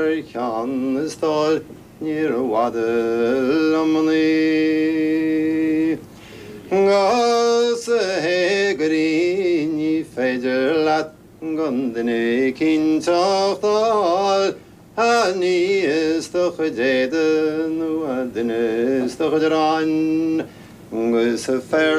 Can stall near waddle amni Gas green feather lat gondene kinchal Ani is toch jeden wadene is toch dran Gus fair